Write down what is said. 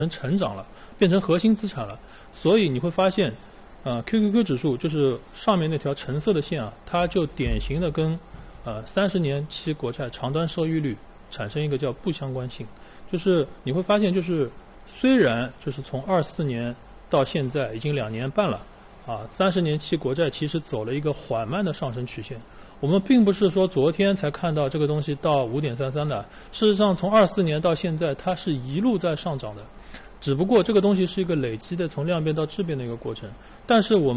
成长了，变成核心资产了。所以你会发现，QQQ 指数就是上面那条橙色的线啊，它就典型的跟30年期国债长端收益率产生一个叫不相关性。就是你会发现，就是虽然就是从24年到现在已经2年半了，30年期国债其实走了一个缓慢的上升曲线。我们并不是说昨天才看到这个东西到5.33的，事实上从24年到现在，它是一路在上涨的，只不过这个东西是一个累积的从量变到质变的一个过程。但是我们